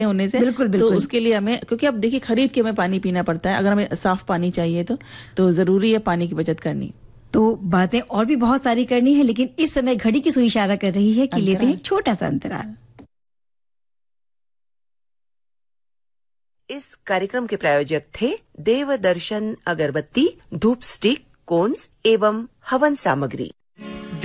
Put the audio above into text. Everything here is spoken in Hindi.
होने से। बिल्कुल तो बिल्कुल। उसके लिए हमें, क्योंकि अब देखिए खरीद के हमें पानी पीना पड़ता है, अगर हमें साफ पानी चाहिए तो जरूरी है पानी की बचत करनी। तो बातें और भी बहुत सारी करनी है, लेकिन इस समय घड़ी की सुई इशारा कर रही है कि लेते हैं अंतराल। एक छोटा सा अंतराल। इस कार्यक्रम के प्रायोजक थे देवदर्शन अगरबत्ती, धूप स्टिक, कोन्स एवं हवन सामग्री।